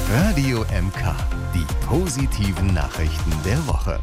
Radio MK, die positiven Nachrichten der Woche.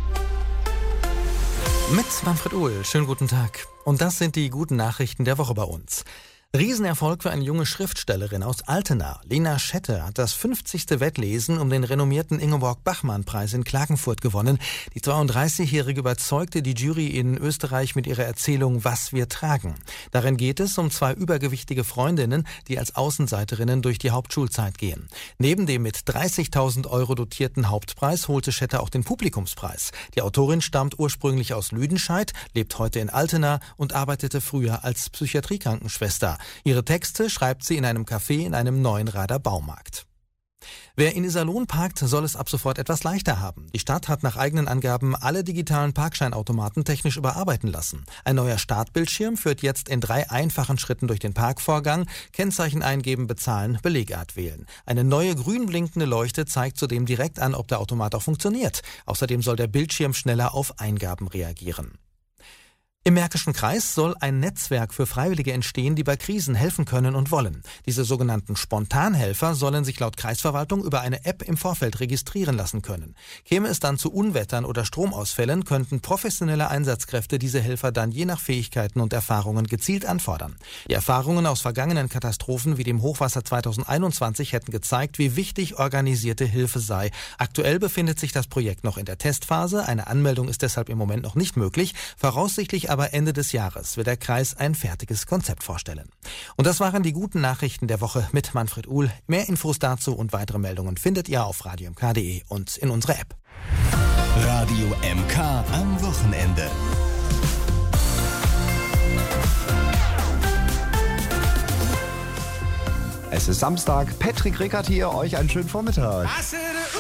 Mit Manfred Uhl, schönen guten Tag. Und das sind die guten Nachrichten der Woche bei uns. Riesenerfolg für eine junge Schriftstellerin aus Altena. Lena Schette hat das 50. Wettlesen um den renommierten Ingeborg-Bachmann-Preis in Klagenfurt gewonnen. Die 32-Jährige überzeugte die Jury in Österreich mit ihrer Erzählung »Was wir tragen«. Darin geht es um zwei übergewichtige Freundinnen, die als Außenseiterinnen durch die Hauptschulzeit gehen. Neben dem mit 30.000 Euro dotierten Hauptpreis holte Schette auch den Publikumspreis. Die Autorin stammt ursprünglich aus Lüdenscheid, lebt heute in Altena und arbeitete früher als Psychiatriekrankenschwester. Ihre Texte schreibt sie in einem Café in einem Neuenrader Baumarkt. Wer in Iserlohn parkt, soll es ab sofort etwas leichter haben. Die Stadt hat nach eigenen Angaben alle digitalen Parkscheinautomaten technisch überarbeiten lassen. Ein neuer Startbildschirm führt jetzt in 3 einfachen Schritten durch den Parkvorgang. Kennzeichen eingeben, bezahlen, Belegart wählen. Eine neue grün blinkende Leuchte zeigt zudem direkt an, ob der Automat auch funktioniert. Außerdem soll der Bildschirm schneller auf Eingaben reagieren. Im Märkischen Kreis soll ein Netzwerk für Freiwillige entstehen, die bei Krisen helfen können und wollen. Diese sogenannten Spontanhelfer sollen sich laut Kreisverwaltung über eine App im Vorfeld registrieren lassen können. Käme es dann zu Unwettern oder Stromausfällen, könnten professionelle Einsatzkräfte diese Helfer dann je nach Fähigkeiten und Erfahrungen gezielt anfordern. Die Erfahrungen aus vergangenen Katastrophen wie dem Hochwasser 2021 hätten gezeigt, wie wichtig organisierte Hilfe sei. Aktuell befindet sich das Projekt noch in der Testphase. Eine Anmeldung ist deshalb im Moment noch nicht möglich. Voraussichtlich aber Ende des Jahres wird der Kreis ein fertiges Konzept vorstellen. Und das waren die guten Nachrichten der Woche mit Manfred Uhl. Mehr Infos dazu und weitere Meldungen findet ihr auf radiomk.de und in unserer App. Radio MK am Wochenende. Es ist Samstag. Patrick Rickert hier. Euch einen schönen Vormittag.